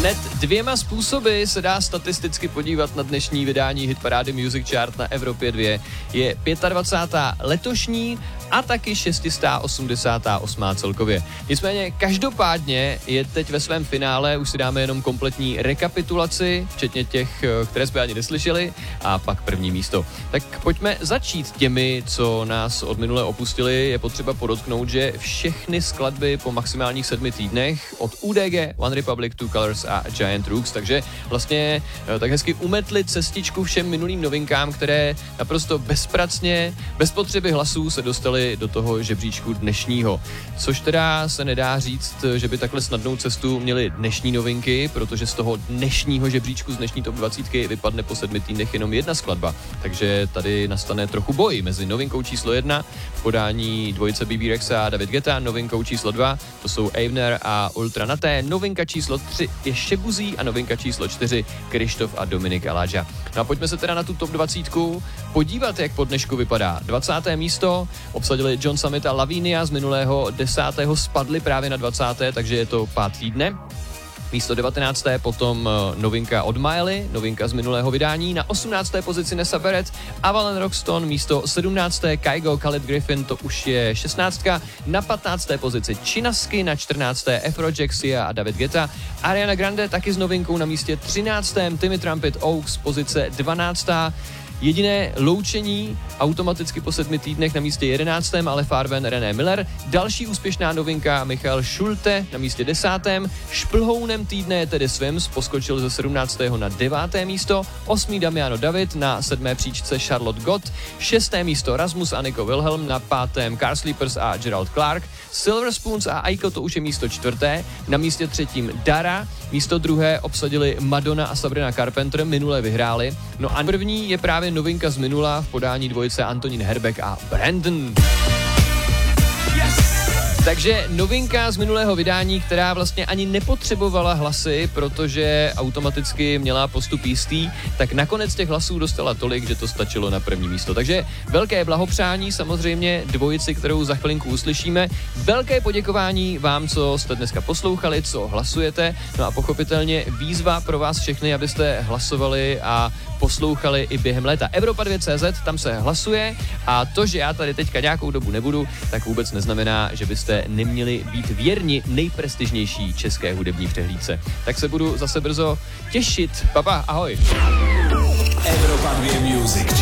Hned 2 způsoby se dá statisticky podívat na dnešní vydání hitparády Music Chart na Evropě 2. Je 25. letošní a taky 688. celkově. Nicméně každopádně je teď ve svém finále, už si dáme jenom kompletní rekapitulaci, včetně těch, které jsme ani neslyšeli, a pak první místo. Tak pojďme začít těmi, co nás od minule opustili. Je potřeba podotknout, že všechny skladby po maximálních 7 týdnech od UDG, One Republic, Two Colors a Giant Rooks, takže vlastně tak hezky umetli cestičku všem minulým novinkám, které naprosto bezpracně, bez potřeby hlasů se dostaly do toho žebříčku dnešního. Což teda se nedá říct, že by takhle snadnou cestu měly dnešní novinky, protože z toho dnešního žebříčku, z dnešní top 20 vypadne po 7 týdnech jenom jedna skladba. Takže tady nastane trochu boj mezi novinkou číslo 1 v podání dvojice BB Rexa a David Guetta, novinkou číslo 2, to jsou Avner a Ultra Naté, novinka číslo 3 je Šebuzí a novinka číslo 4 Krištof a Dominik Aláža. No a pojďme se teda na tu top 20 podívat, jak po dnešku vypadá. 20. místo obsadili John Summit a Lavinia, z minulého 10. spadli právě na 20., takže je to 5. dne. Místo 19. potom novinka od Miley, novinka z minulého vydání. Na 18. pozici Nessa Barrett, Avalon Roxton, místo 17. Kygo, Khalid Griffin, to už je 16. Na 15. pozici Chinasky, na 14. Afrojack, Sia a David Guetta. Ariana Grande taky s novinkou na místě 13. Timmy Trumpet, Oaks, pozice 12. Jediné loučení automaticky po 7 týdnech na místě 11. ale Farben René Miller. Další úspěšná novinka Michael Schulte na místě 10. Šplhounem týdne je tedy Swims, poskočil ze 17. na 9. místo. 8. Damiano David, na 7. příčce Charlotte Gott. 6. místo Rasmus a Nico Wilhelm, na 5. Car Sleepers a Gerald Clark. Silver Spoons a Aiko, to už je místo 4. Na místě 3. Dara. Místo 2. obsadili Madonna a Sabrina Carpenter, minule vyhráli. No a první je právě novinka z minula v podání dvojice Antonín Herbeck a Brandon. Takže novinka z minulého vydání, která vlastně ani nepotřebovala hlasy, protože automaticky měla postup jistý, tak nakonec těch hlasů dostala tolik, že to stačilo na první místo. Takže velké blahopřání samozřejmě dvojici, kterou za chvilinku uslyšíme. Velké poděkování vám, co jste dneska poslouchali, co hlasujete. No a pochopitelně výzva pro vás všechny, abyste hlasovali a poslouchali i během léta. Evropa2.cz, tam se hlasuje a to, že já tady teďka nějakou dobu nebudu, tak vůbec neznamená, že byste neměli být věrni nejprestižnější české hudební přehlídce. Tak se budu zase brzo těšit. Papa, ahoj. Evropa 2 Music